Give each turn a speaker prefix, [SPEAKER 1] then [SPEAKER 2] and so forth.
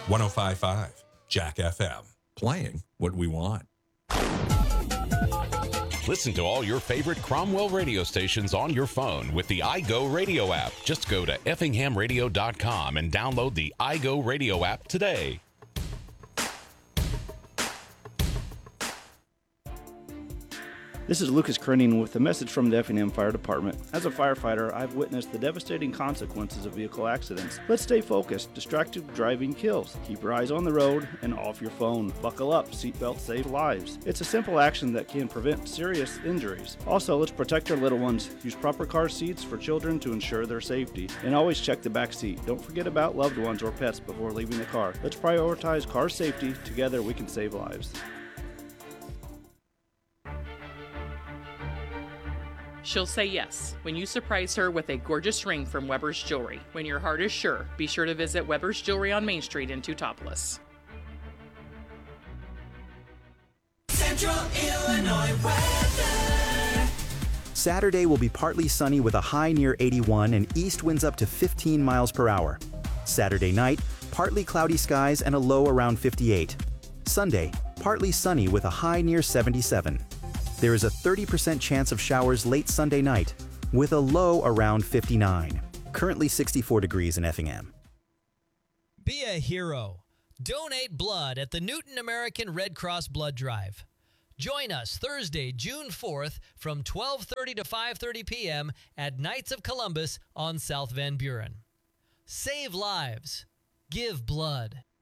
[SPEAKER 1] 105.5 Jack FM.
[SPEAKER 2] Playing what we want.
[SPEAKER 3] Listen to all your favorite Cromwell radio stations on your phone with the iGo Radio app. Just go to effinghamradio.com and download the iGo Radio app today.
[SPEAKER 4] This is Lucas Kerning with a message from the Effingham Fire Department. As a firefighter, I've witnessed the devastating consequences of vehicle accidents. Let's stay focused. Distracted driving kills. Keep your eyes on the road and off your phone. Buckle up. Seatbelts save lives. It's a simple action that can prevent serious injuries. Also, let's protect our little ones. Use proper car seats for children to ensure their safety. And always check the back seat. Don't forget about loved ones or pets before leaving the car. Let's prioritize car safety. Together, we can save lives.
[SPEAKER 5] She'll say yes when you surprise her with a gorgeous ring from Weber's Jewelry. When your heart is sure, be sure to visit Weber's Jewelry on Main Street in Teutopolis.
[SPEAKER 6] Central Illinois weather.
[SPEAKER 7] Saturday will be partly sunny with a high near 81 and east winds up to 15 miles per hour. Saturday night, partly cloudy skies and a low around 58. Sunday, partly sunny with a high near 77. There is a 30% chance of showers late Sunday night, with a low around 59. Currently 64 degrees in Effingham.
[SPEAKER 8] Be a hero. Donate blood at the Newton American Red Cross Blood Drive. Join us Thursday, June 4th from 12:30 to 5:30 p.m. at Knights of Columbus on South Van Buren. Save lives. Give blood.